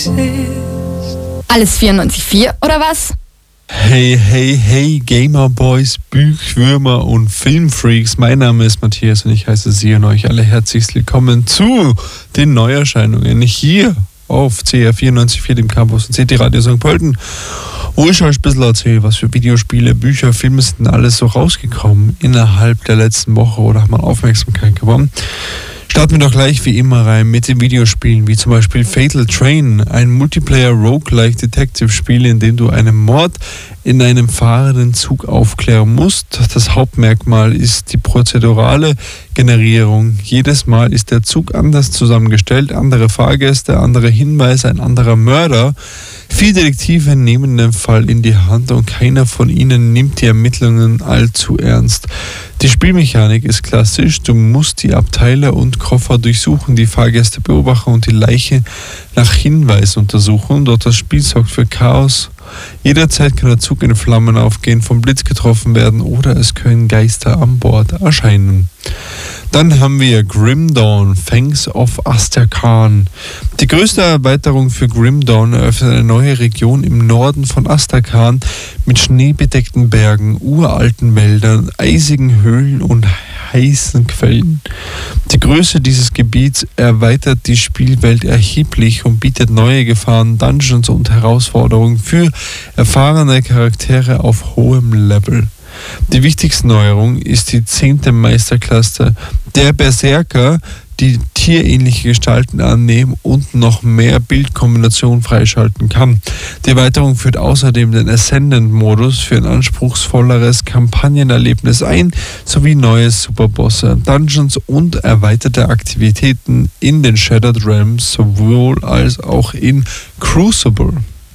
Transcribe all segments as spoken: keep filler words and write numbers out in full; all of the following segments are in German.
Alles vierundneunzig Komma vier oder was? Hey, hey, hey, Gamerboys, Büchwürmer und Filmfreaks. Mein Name ist Matthias und ich heiße Sie und euch alle herzlichst willkommen zu den Neuerscheinungen hier auf C R vierundneunzig Komma vier, dem Campus und C T Radio Sankt Pölten, wo ich euch ein bisschen erzähle, was für Videospiele, Bücher, Filme sind alles so rausgekommen innerhalb der letzten Woche oder haben Aufmerksamkeit gewonnen. Starten wir doch gleich wie immer rein mit den Videospielen, wie zum Beispiel Fatal Train, ein Multiplayer-Roguelike-Detective-Spiel, in dem du einen Mord in einem fahrenden Zug aufklären musst. Das Hauptmerkmal ist die prozedurale Generierung. Jedes Mal ist der Zug anders zusammengestellt, andere Fahrgäste, andere Hinweise, ein anderer Mörder. Vier Detektive nehmen den Fall in die Hand und keiner von ihnen nimmt die Ermittlungen allzu ernst. Die Spielmechanik ist klassisch, du musst die Abteile und Koffer durchsuchen, die Fahrgäste beobachten und die Leiche nach Hinweisen untersuchen. Doch das Spiel sorgt für Chaos. Jederzeit kann der Zug in Flammen aufgehen, vom Blitz getroffen werden oder es können Geister an Bord erscheinen. Dann haben wir Grim Dawn, Fangs of Astrakhan. Die größte Erweiterung für Grim Dawn eröffnet eine neue Region im Norden von Astrakhan mit schneebedeckten Bergen, uralten Wäldern, eisigen Höhlen und heißen Quellen. Die Größe dieses Gebiets erweitert die Spielwelt erheblich und bietet neue Gefahren, Dungeons und Herausforderungen für erfahrene Charaktere auf hohem Level. Die wichtigste Neuerung ist die zehnte Meisterklasse, der Berserker, die tierähnliche Gestalten annehmen und noch mehr Bildkombinationen freischalten kann. Die Erweiterung führt außerdem den Ascendant-Modus für ein anspruchsvolleres Kampagnenerlebnis ein, sowie neue Superbosse, Dungeons und erweiterte Aktivitäten in den Shattered Realms, sowohl als auch in Crucible.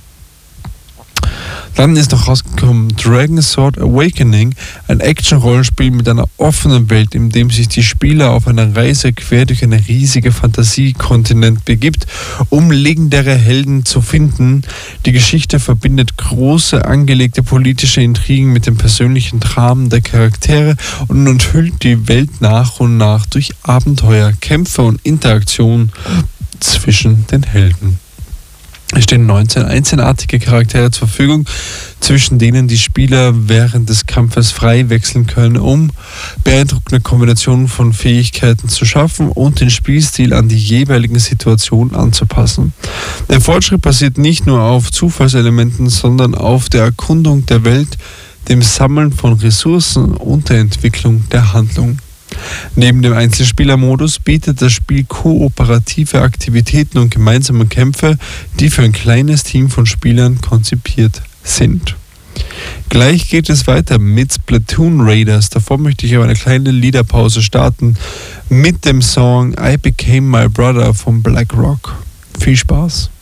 Dann ist noch rausgekommen Dragon Sword Awakening, ein Action-Rollenspiel mit einer offenen Welt, in dem sich die Spieler auf einer Reise quer durch eine riesige Fantasiekontinent begibt, um legendäre Helden zu finden. Die Geschichte verbindet große angelegte politische Intrigen mit dem persönlichen Dramen der Charaktere und enthüllt die Welt nach und nach durch Abenteuer, Kämpfe und Interaktion zwischen den Helden. Es stehen neunzehn einzigartige Charaktere zur Verfügung, zwischen denen die Spieler während des Kampfes frei wechseln können, um beeindruckende Kombinationen von Fähigkeiten zu schaffen und den Spielstil an die jeweiligen Situationen anzupassen. Der Fortschritt basiert nicht nur auf Zufallselementen, sondern auf der Erkundung der Welt, dem Sammeln von Ressourcen und der Entwicklung der Handlung. Neben dem Einzelspielermodus bietet das Spiel kooperative Aktivitäten und gemeinsame Kämpfe, die für ein kleines Team von Spielern konzipiert sind. Gleich geht es weiter mit Splatoon Raiders. Davor möchte ich aber eine kleine Liederpause starten mit dem Song I Became My Brother von Black Rock. Viel Spaß!